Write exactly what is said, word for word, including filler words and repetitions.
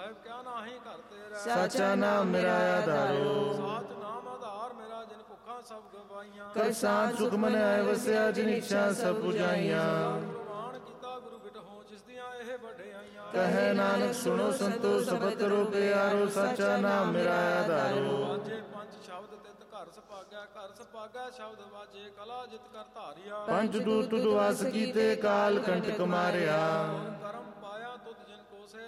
ਸਾਹਿਬ ਕਿਆ ਨਾਹੀ ਘਰ ਤੇਰਾ, ਸਾਚਾ ਨਾਮ ਮੇਰਾ ਆਧਾਰੋ। ਸਾਚ ਨਾਮ ਆਧਾਰ ਮੇਰਾ ਜਿਨ ਭੁੱਖਾਂ ਸਭ ਗਵਾਈਆਂ, ਕਰ ਸਾਚ ਸੁਖ ਮਨ ਆਇ ਵਸਿਆ ਜਿਨ ਇੱਛਾ ਸਭ ਪੁਜਾਈਆਂ। ਪ੍ਰਵਾਨ ਕੀਤਾ ਗੁਰੂ ਬਿਟ ਹੋ ਜਿਸ ਦੀਆਂ ਇਹ ਵਡਿਆਈਆਂ, ਕਹੈ ਨਾਨਕ ਸੁਣੋ ਸੰਤੋ ਸਬਦ ਕਰੋ ਪਿਆਰੋ, ਸਾਚਾ ਨਾਮ ਮੇਰਾ ਆਧਾਰੋ। ਵਾਜੇ ਪੰਜ ਸ਼ਬਦ ਤਿਤ ਘਰ ਸੁਭਾਗਿਆ, ਘਰ ਸੁਭਾਗਿਆ ਸ਼ਬਦ ਵਾਜੇ ਕਲਾ ਜਿਤ ਕਰ ਧਾਰਿਆ, ਪੰਜ ਦੂਤ ਦੁਆਸ ਕੀਤੇ ਕਾਲ ਕੰਟਕ ਮਾਰਿਆ। ਕਰਮ ਪਾਇਆ ਤੁਧ ਜਿਨ ਕੋ ਸੇ